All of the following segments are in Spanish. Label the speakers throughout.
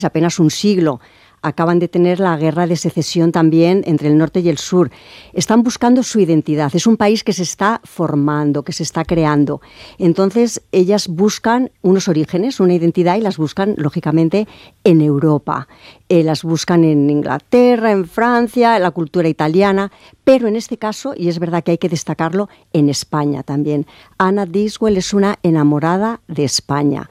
Speaker 1: apenas un siglo. Acaban de tener la guerra de secesión también entre el norte y el sur. Están buscando su identidad. Es un país que se está formando, que se está creando. Entonces, ellas buscan unos orígenes, una identidad, y las buscan, lógicamente, en Europa. Las buscan en Inglaterra, en Francia, en la cultura italiana, pero en este caso, y es verdad que hay que destacarlo, en España también. Anna Diswell es una enamorada de España.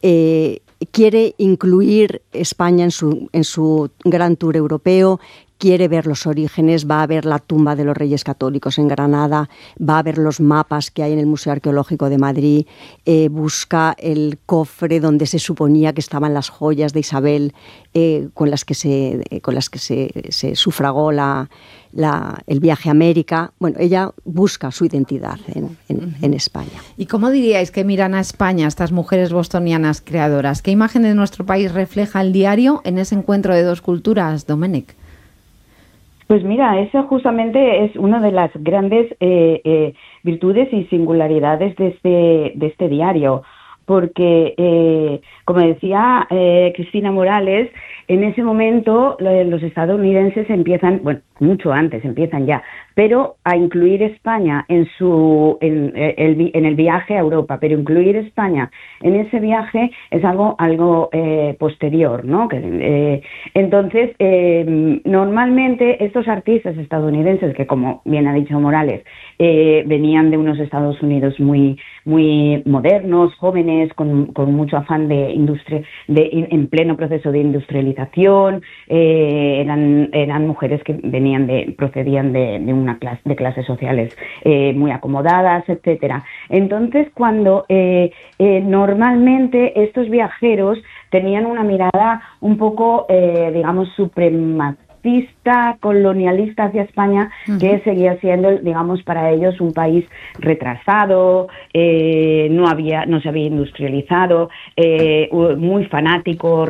Speaker 1: Quiere incluir España en su gran tour europeo, quiere ver los orígenes, va a ver la tumba de los Reyes Católicos en Granada, va a ver los mapas que hay en el Museo Arqueológico de Madrid, busca el cofre donde se suponía que estaban las joyas de Isabel, con las que se sufragó el viaje a América. Bueno, ella busca su identidad en España.
Speaker 2: ¿Y cómo diríais que miran a España estas mujeres bostonianas creadoras? ¿Qué imagen de nuestro país refleja el diario en ese encuentro de dos culturas, Domènec?
Speaker 3: Pues mira, esa justamente es una de las grandes virtudes y singularidades de este diario, porque, como decía Cristina Morales, en ese momento los estadounidenses empiezan, bueno, mucho antes empiezan ya, pero a incluir España en el viaje a Europa, pero incluir España en ese viaje es algo posterior, ¿no? Entonces, normalmente estos artistas estadounidenses, que como bien ha dicho Morales, venían de unos Estados Unidos muy modernos, jóvenes, con mucho afán en pleno proceso de industrialización, eran mujeres que procedían de clases sociales muy acomodadas, etcétera. Entonces, cuando normalmente estos viajeros tenían una mirada un poco, digamos, supremacista, colonialista hacia España, que seguía siendo, digamos, para ellos un país retrasado, no se había industrializado, muy fanático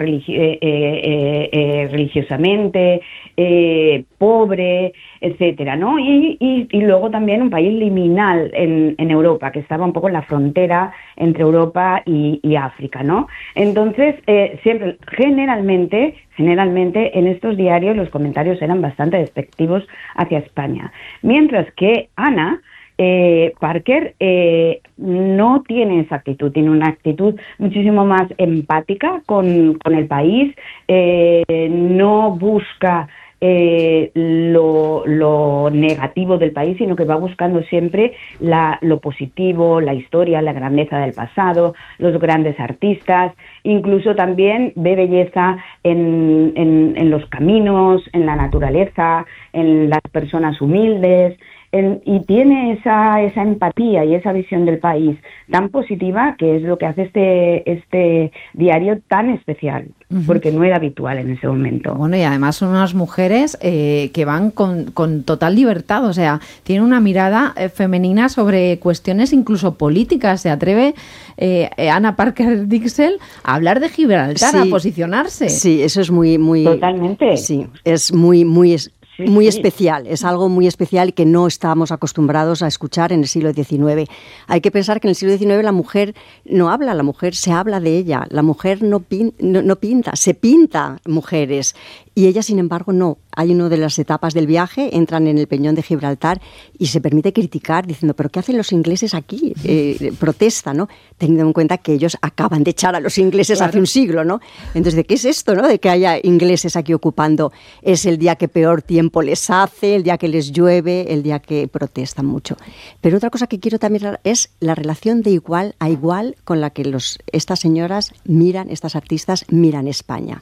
Speaker 3: religiosamente, pobre, etcétera, ¿no? Y luego también un país liminal en Europa, que estaba un poco en la frontera entre Europa y África, ¿no? Entonces, siempre, generalmente en estos diarios los comentarios eran bastante despectivos hacia España. Mientras que Ana Parker no tiene esa actitud, tiene una actitud muchísimo más empática con el país, no busca lo negativo del país, sino que va buscando siempre lo positivo, la historia, la grandeza del pasado, los grandes artistas. Incluso también ve belleza en los caminos, en la naturaleza, en las personas humildes. Y tiene esa empatía y esa visión del país tan positiva, que es lo que hace este diario tan especial, porque no era habitual en ese momento.
Speaker 2: Bueno, y además son unas mujeres que van con total libertad, o sea, tienen una mirada femenina sobre cuestiones incluso políticas. Se atreve Anna Parker Diswell a hablar de Gibraltar, sí, a posicionarse.
Speaker 1: Sí, eso es muy...
Speaker 3: Totalmente.
Speaker 1: Sí, es muy especial, es algo muy especial que no estábamos acostumbrados a escuchar en el siglo XIX. Hay que pensar que en el siglo XIX la mujer no habla, la mujer se habla de ella, la mujer no pinta, se pinta mujeres. Y ella, sin embargo, no. Hay una de las etapas del viaje, entran en el Peñón de Gibraltar y se permite criticar diciendo, ¿pero qué hacen los ingleses aquí? Protesta, ¿no? Teniendo en cuenta que ellos acaban de echar a los ingleses hace un siglo, ¿no? Entonces, ¿de qué es esto, no? De que haya ingleses aquí ocupando. Es el día que peor tiempo les hace, el día que les llueve, el día que protestan mucho. Pero otra cosa que quiero también es la relación de igual a igual con la que estas señoras estas artistas miran España.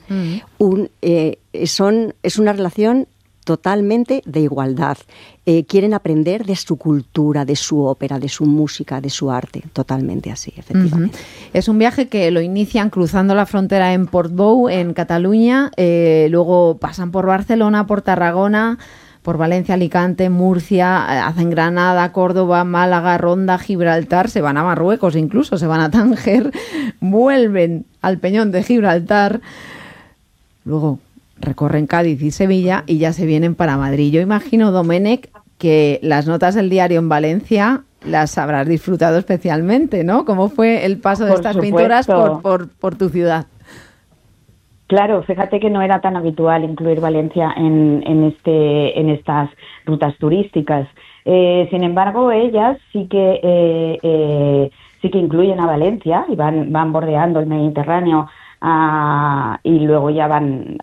Speaker 1: Es una relación totalmente de igualdad. Quieren aprender de su cultura, de su ópera, de su música, de su arte. Totalmente así, efectivamente.
Speaker 2: Es un viaje que lo inician cruzando la frontera en Portbou, en Cataluña, luego pasan por Barcelona, por Tarragona, por Valencia, Alicante, Murcia, hacen Granada, Córdoba, Málaga, Ronda, Gibraltar, se van a Marruecos incluso, se van a Tánger, vuelven al Peñón de Gibraltar, luego recorren Cádiz y Sevilla y ya se vienen para Madrid. Yo imagino, Domènec, que las notas del diario en Valencia las habrás disfrutado especialmente, ¿no? ¿Cómo fue el paso de estas pintoras por tu ciudad?
Speaker 3: Claro, fíjate que no era tan habitual incluir Valencia en estas rutas turísticas. Sin embargo, ellas sí que incluyen a Valencia y van bordeando el Mediterráneo, y luego ya van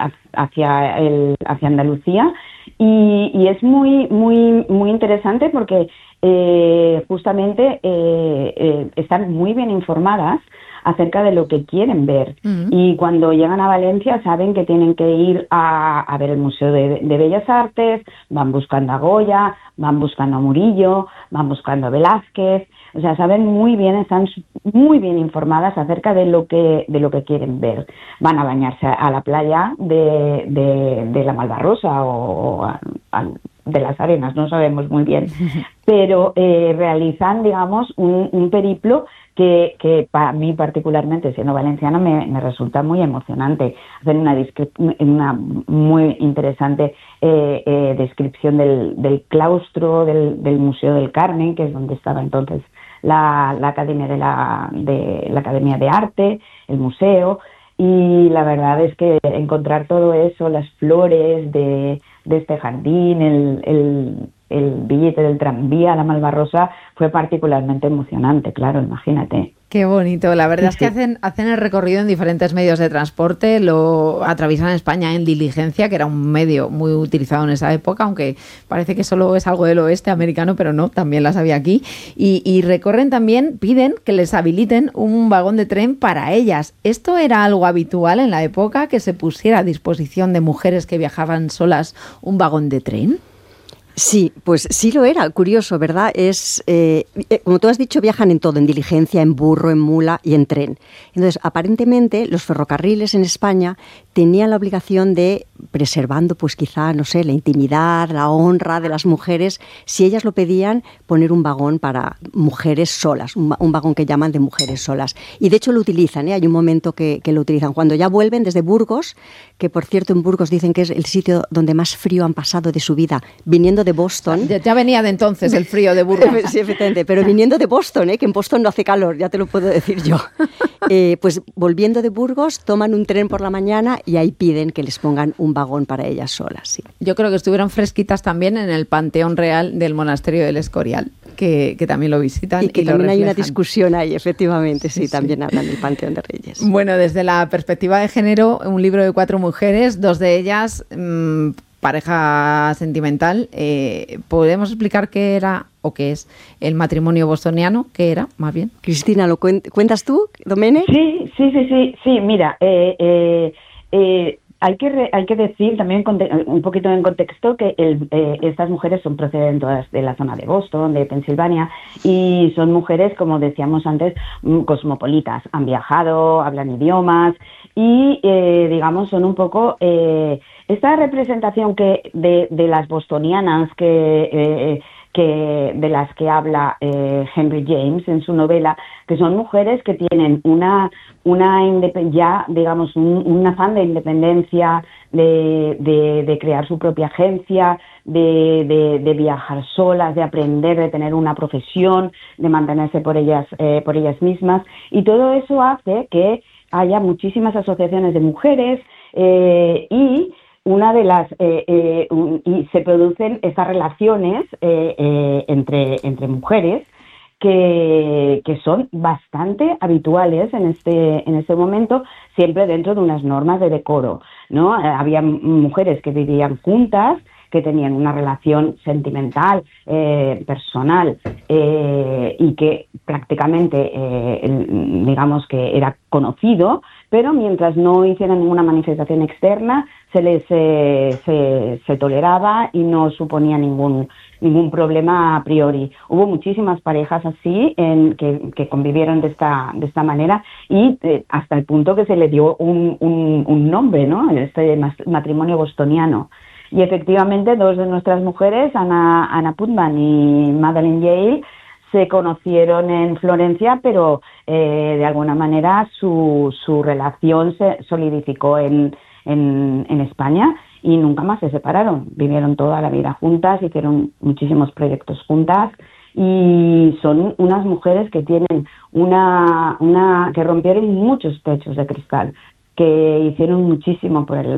Speaker 3: hacia Andalucía, y es muy interesante porque justamente están muy bien informadas acerca de lo que quieren ver. Y cuando llegan a Valencia saben que tienen que ir a ver el Museo de Bellas Artes, van buscando a Goya, van buscando a Murillo, van buscando a Velázquez. O sea, saben muy bien, están muy bien informadas acerca de lo que quieren ver. Van a bañarse a la playa de la Malvarrosa de las Arenas, no sabemos muy bien, pero realizan, digamos, un periplo que para mí particularmente, siendo valenciana, me resulta muy emocionante. Hacen una muy interesante descripción del claustro del Museo del Carmen, que es donde estaba entonces la Academia de la Academia de Arte, el museo. Y la verdad es que encontrar todo eso, las flores de este jardín, el billete del tranvía a la Malvarrosa, fue particularmente emocionante, claro, imagínate.
Speaker 2: Qué bonito. La verdad es que hacen el recorrido en diferentes medios de transporte, lo atraviesan España en diligencia, que era un medio muy utilizado en esa época, aunque parece que solo es algo del oeste americano, pero no, también las había aquí. Y recorren también, piden que les habiliten un vagón de tren para ellas. ¿Esto era algo habitual en la época, que se pusiera a disposición de mujeres que viajaban solas un vagón de tren?
Speaker 1: Sí, pues sí lo era, curioso, ¿verdad? Es, como tú has dicho, viajan en todo, en diligencia, en burro, en mula y en tren. Entonces, aparentemente, los ferrocarriles en España tenían la obligación de, preservando, pues quizá, no sé, la intimidad, la honra de las mujeres, si ellas lo pedían, poner un vagón para mujeres solas, un vagón que llaman de mujeres solas. Y de hecho lo utilizan, hay un momento que lo utilizan. Cuando ya vuelven desde Burgos, que por cierto en Burgos dicen que es el sitio donde más frío han pasado de su vida, viniendo de Boston.
Speaker 2: Ya venía de entonces el frío de Burgos.
Speaker 1: Sí, efectivamente, pero viniendo de Boston, que en Boston no hace calor, ya te lo puedo decir yo. Pues volviendo de Burgos, toman un tren por la mañana y ahí piden que les pongan un vagón para ellas solas. Sí.
Speaker 2: Yo creo que estuvieron fresquitas también en el Panteón Real del Monasterio del Escorial, que también lo visitan.
Speaker 1: Y que también
Speaker 2: lo
Speaker 1: hay una discusión ahí, efectivamente, sí, también hablan del Panteón de Reyes.
Speaker 2: Bueno, desde la perspectiva de género, un libro de 4 mujeres, 2 de ellas pareja sentimental. ¿Podemos explicar qué era o qué es el matrimonio bostoniano? ¿Qué era, más bien?
Speaker 1: Cristina, ¿lo cuentas tú, Domènech?
Speaker 3: Sí, mira, hay que decir también un poquito en contexto que estas mujeres son procedentes de la zona de Boston, de Pensilvania, y son mujeres, como decíamos antes, cosmopolitas. Han viajado, hablan idiomas y, digamos, son un poco esta representación de las bostonianas de las que habla Henry James en su novela, que son mujeres que tienen un afán de independencia, de crear su propia agencia, de viajar solas, de aprender, de tener una profesión, de mantenerse por ellas mismas, y todo eso hace que haya muchísimas asociaciones de mujeres y una de las y se producen estas relaciones entre mujeres que son bastante habituales en este momento, siempre dentro de unas normas de decoro, ¿no? Había mujeres que vivían juntas, que tenían una relación sentimental, personal, y que prácticamente, digamos que era conocido, pero mientras no hicieran ninguna manifestación externa, se toleraba y no suponía ningún problema a priori. Hubo muchísimas parejas así que convivieron de esta manera, y hasta el punto que se le dio un nombre, ¿no? Este matrimonio bostoniano. Y efectivamente 2 de nuestras mujeres, Anna Putman y Madeleine Yale, se conocieron en Florencia, pero de alguna manera su relación se solidificó en España y nunca más se separaron. Vivieron toda la vida juntas, hicieron muchísimos proyectos juntas, y son unas mujeres que tienen que rompieron muchos techos de cristal, que hicieron muchísimo por